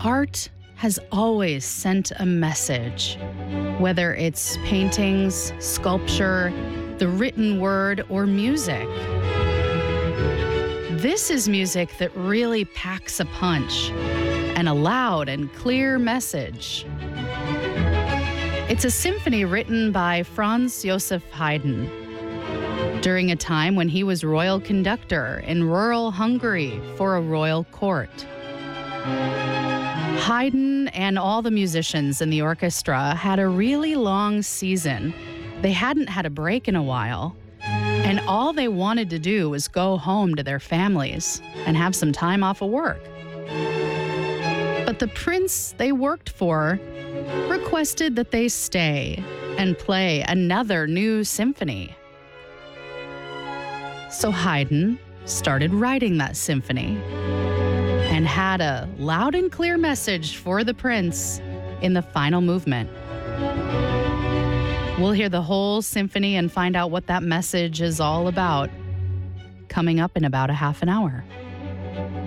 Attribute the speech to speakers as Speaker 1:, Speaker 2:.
Speaker 1: Art has always sent a message, whether it's paintings, sculpture, the written word, or music. This is music that really packs a punch and a loud and clear message. It's a symphony written by Franz Joseph Haydn during a time when he was royal conductor in rural Hungary for a royal court. Haydn and all the musicians in the orchestra had a really long season. They hadn't had a break in a while, and all they wanted to do was go home to their families and have some time off of work. But the prince they worked for requested that they stay and play another new symphony. So Haydn started writing that symphony and had a loud and clear message for the prince in the final movement. We'll hear the whole symphony and find out what that message is all about coming up in about a half an hour.